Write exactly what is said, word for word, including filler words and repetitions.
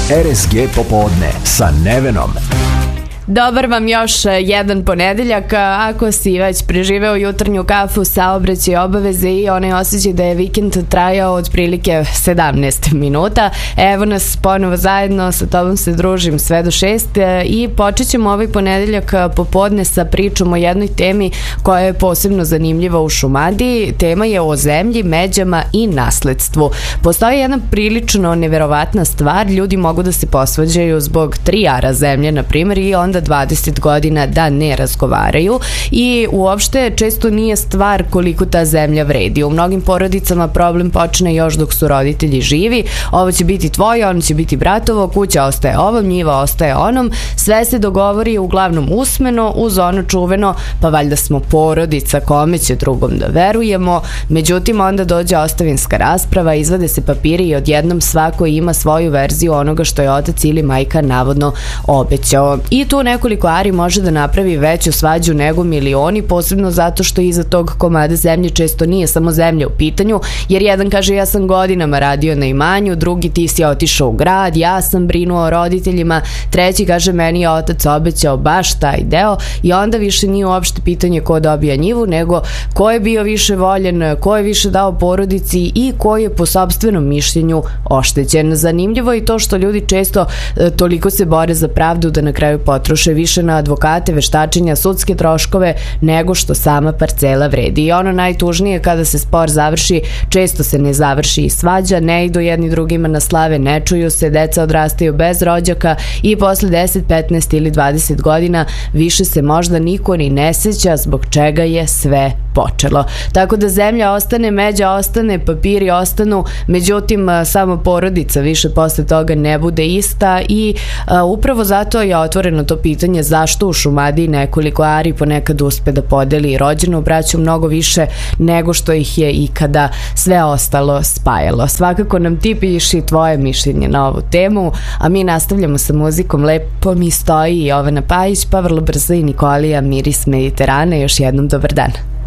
R S G popodne sa Nevenom. Dobar vam još jedan ponedeljak. Ako si već preživeo jutarnju kafu, saobraćaj, obaveze i onaj osjećaj da je vikend trajao otprilike sedamnaest minuta, evo nas ponovo zajedno, sa tobom se družim sve do šest i počet ćemo ovaj ponedeljak popodne sa pričom o jednoj temi koja je posebno zanimljiva u Šumadiji. Tema je o zemlji, međama i nasledstvu. Postoji jedna prilično neverovatna stvar, ljudi mogu da se posvađaju zbog tri ara zemlje, na primjer, i onda dvadeset godina da ne razgovaraju i uopšte često nije stvar koliko ta zemlja vredi. U mnogim porodicama problem počne još dok su roditelji živi. Ovo će biti tvoje, ono će biti bratovo, kuća ostaje ovom, njiva ostaje onom. Sve se dogovori uglavnom usmeno uz ono čuveno, pa valjda smo porodica, kome će drugom da verujemo. Međutim, onda dođe ostavinska rasprava, izvade se papiri i odjednom svako ima svoju verziju onoga što je otac ili majka navodno obećao. I tu nekoliko ari može da napravi veću svađu nego milioni, posebno zato što iza tog komada zemlje često nije samo zemlja u pitanju, jer jedan kaže ja sam godinama radio na imanju, drugi ti si otišao u grad, ja sam brinuo o roditeljima, treći kaže meni je otac obećao baš taj deo i onda više nije uopšte pitanje ko dobija njivu, nego ko je bio više voljen, ko je više dao porodici i ko je po sopstvenom mišljenju oštećen. Zanimljivo je to što ljudi često e, toliko se bore za pravdu da na kraju potroše više na advokate, veštačenja, sudske troškove nego što sama parcela vredi. I ono najtužnije kada se spor završi, često se ne završi i svađa, ne idu jedni drugima na slave, ne čuju se, deca odrastaju bez rođaka i posle deset, petnaest ili dvadeset godina više se možda niko ni ne seća zbog čega je sve počelo. Tako da zemlja ostane, međa ostane, papiri ostanu, međutim samo porodica više posle toga ne bude ista i a, upravo zato je otvoreno to pitanje zašto u Šumadiji nekoliko ari ponekad uspe da podeli rođenu braću mnogo više nego što ih je ikada sve ostalo spajalo. Svakako nam ti piši tvoje mišljenje na ovu temu, a mi nastavljamo sa muzikom. Lepo mi stoji Jovana Pajić, pa vrlo brzo i Nikolija, Miris Mediterana. Još jednom dobar dan.